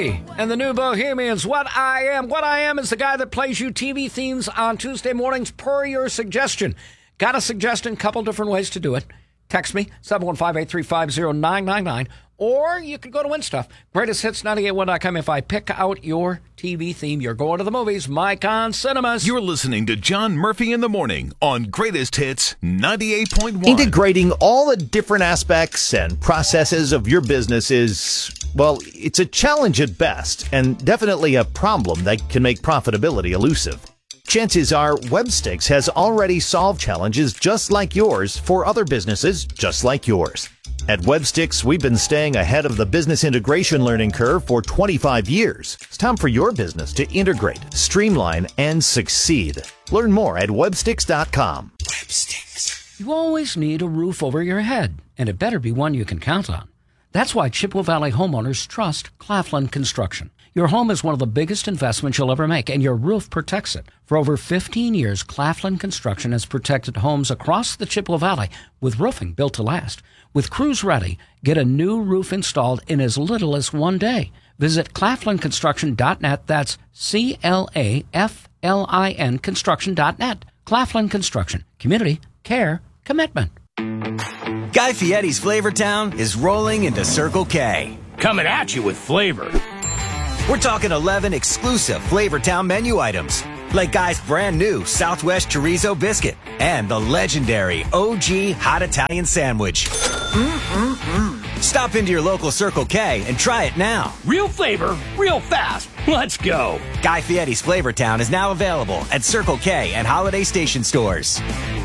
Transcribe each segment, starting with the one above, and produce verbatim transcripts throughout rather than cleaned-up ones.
Lee and the New Bohemians. What I Am. What I Am is the guy that plays you T V themes on Tuesday mornings per your suggestion. Got a suggestion? Couple different ways to do it. Text me, seven one five, eight three five, zero nine nine nine. Or you could go to WinStuff, greatest hits nine eight one dot com. If I pick out your T V theme, you're going to the movies. Mike on Cinemas. You're listening to John Murphy in the Morning on Greatest Hits ninety-eight point one. Integrating all the different aspects and processes of your business is, well, it's a challenge at best, and definitely a problem that can make profitability elusive. Chances are Webstix has already solved challenges just like yours for other businesses just like yours. At Webstix, we've been staying ahead of the business integration learning curve for twenty-five years. It's time for your business to integrate, streamline, and succeed. Learn more at webstix dot com. Webstix. You always need a roof over your head, and it better be one you can count on. That's why Chippewa Valley homeowners trust Claflin Construction. Your home is one of the biggest investments you'll ever make, and your roof protects it. For over fifteen years, Claflin Construction has protected homes across the Chippewa Valley with roofing built to last. With crews ready, get a new roof installed in as little as one day. Visit claflin construction dot net. That's C L A F L I N construction dot net. Claflin Construction. Community, care, commitment. Guy Fieri's Flavortown is rolling into Circle K. Coming at you with flavor. We're talking eleven exclusive Flavortown menu items, like Guy's brand new Southwest Chorizo Biscuit and the legendary O G Hot Italian Sandwich. Mm-mm-mm. Stop into your local Circle K and try it now. Real flavor, real fast. Let's go. Guy Fieri's Flavortown is now available at Circle K and Holiday Station stores.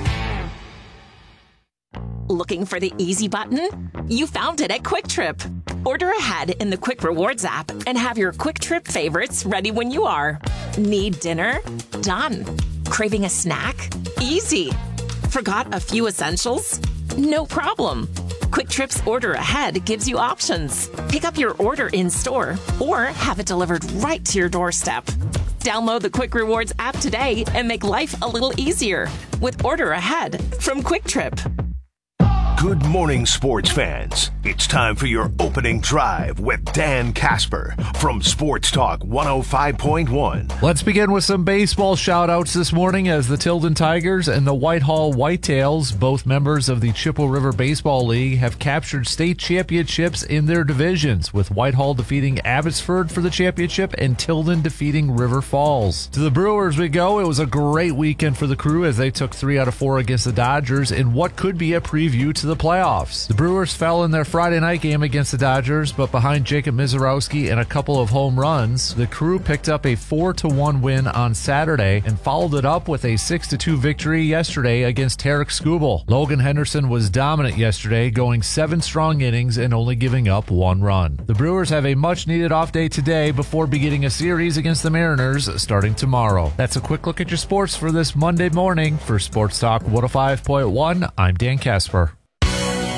Looking for the easy button? You found it at Quick Trip. Order ahead in the Quick Rewards app and have your Quick Trip favorites ready when you are. Need dinner? Done. Craving a snack? Easy. Forgot a few essentials? No problem. Quick Trip's Order Ahead gives you options. Pick up your order in store or have it delivered right to your doorstep. Download the Quick Rewards app today and make life a little easier with Order Ahead from Quick Trip. Good morning, sports fans. It's time for your opening drive with Dan Casper from Sports Talk one oh five point one. Let's begin with some baseball shout-outs this morning as the Tilden Tigers and the Whitehall Whitetails, both members of the Chippewa River Baseball League, have captured state championships in their divisions, with Whitehall defeating Abbotsford for the championship and Tilden defeating River Falls. To the Brewers we go. It was a great weekend for the crew as they took three out of four against the Dodgers in what could be a preview to the playoffs. The Brewers fell in their Friday night game against the Dodgers, but behind Jacob Mizorowski and a couple of home runs, the crew picked up a four to one win on Saturday and followed it up with a six to two victory yesterday against Tarek Skubal. Logan Henderson was dominant yesterday, going seven strong innings and only giving up one run. The Brewers have a much-needed off day today before beginning a series against the Mariners starting tomorrow. That's a quick look at your sports for this Monday morning. For Sports Talk one oh five point one, I'm Dan Casper.